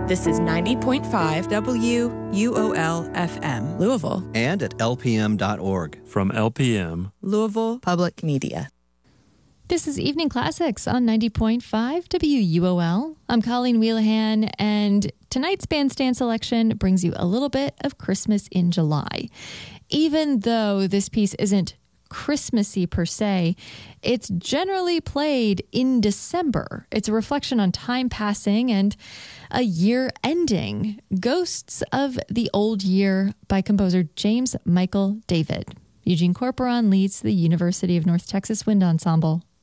This is 90.5 WUOL FM, Louisville. And at lpm.org. From LPM, Louisville Public Media. This is Evening Classics on 90.5 WUOL. I'm Colleen Wheelahan, and tonight's bandstand selection brings you a little bit of Christmas in July. Even though this piece isn't Christmassy per se, it's generally played in December. It's a reflection on time passing and a year ending. Ghosts of the Old Year by composer James Michael David. Eugene Corporon leads the University of North Texas Wind Ensemble.